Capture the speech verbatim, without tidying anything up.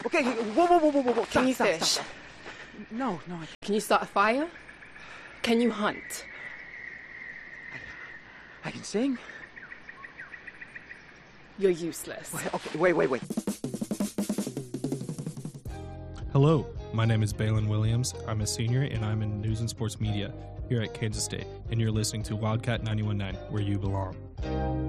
Okay, whoa, whoa, whoa, whoa, whoa, whoa. Can you Stop, fish? stop, stop. No, no, I Can you start a fire? Can you hunt? I can sing. You're useless. Wait, okay, wait, wait, wait. Hello, my name is Balin Williams. I'm a senior and I'm in news and sports media here at Kansas State, and you're listening to Wildcat ninety-one point nine, where you belong.